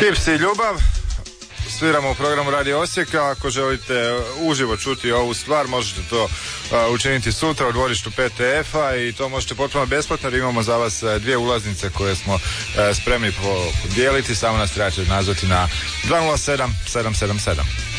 Tips i ljubav. Sviramo u programu Radio Osijeka. Ako želite uživo čuti ovu stvar, možete to učiniti sutra u dvorištu PTF-a i to možete potpuno besplatno jer imamo za vas 2 ulaznice koje smo spremni podijeliti. Samo nas trebate nazvati na 207 777.